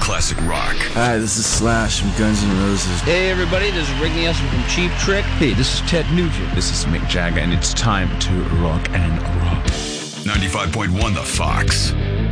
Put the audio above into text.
classic rock. Hi, this is Slash from Guns N' Roses. Hey everybody, this is Rick Nielsen from Cheap Trick. Hey, this is Ted Nugent. This is Mick Jagger, and it's time to rock and roll. 95.1 The Fox.